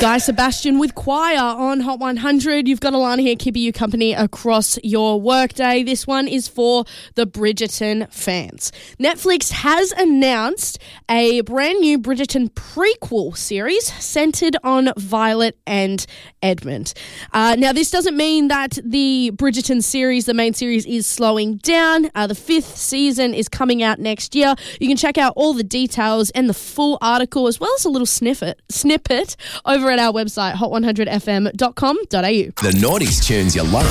Guy Sebastian with Choir on Hot 100. You've got Alana here keeping you company across your workday. This one is for the Bridgerton fans. Netflix has announced a brand new Bridgerton prequel series centered on Violet and Edmund. Now, this doesn't mean that the Bridgerton series, the main series, is slowing down. The 5th season is coming out next year. You can check out all the details and the full article as well as a little snippet over at our website, hot100fm.com.au. The 90s tunes you love.